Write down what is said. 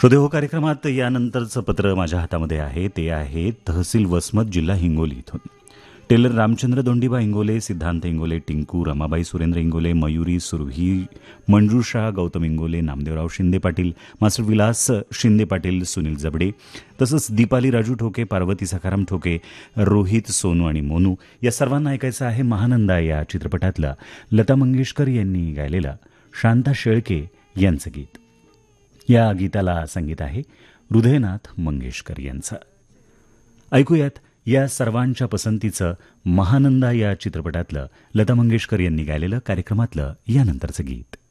श्रोते हो कार्यक्रमात यानंतरचं पत्र माझ्या हातामध्ये आहे. ते आहे तहसील वसमत, जिल्हा हिंगोली इथून. टेलर रामचंद्र दोंडीबा इंगोले, सिद्धांत इंगोले, टिंकू, रमाबाई सुरेंद्र इंगोले, मयुरी सुरभी, मंजुषा गौतम इंगोले, नामदेवराव शिंदे पाटील, मास्टर विलास शिंदे पाटील, सुनील जबडे, तसंच दीपाली राजू ठोके, पार्वती सखाराम ठोके, रोहित, सोनू आणि मोनू या सर्वांना ऐकायचं आहे महानंदा या चित्रपटातलं लता मंगेशकर यांनी गायलेलं शांता शेळके यांचं गीत. या गीताला संगीत आहे हृदयनाथ मंगेशकर यांचं. ऐकूयात या सर्वांच्या पसंतीचं महानंदा या चित्रपटातलं लता मंगेशकर यांनी गायलेलं कार्यक्रमातलं यानंतरचं गीत.